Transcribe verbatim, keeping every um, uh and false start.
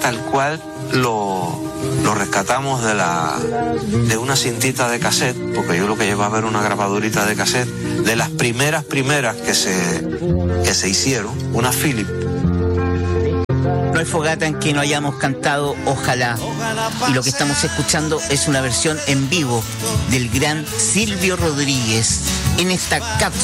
tal cual lo, lo rescatamos de la de una cintita de cassette, porque yo lo que llevaba era una grabadorita de cassette, de las primeras primeras que se, que se hicieron, una Philips. No hay fogata en que no hayamos cantado Ojalá. Y lo que estamos escuchando es una versión en vivo del gran Silvio Rodríguez en esta cápsula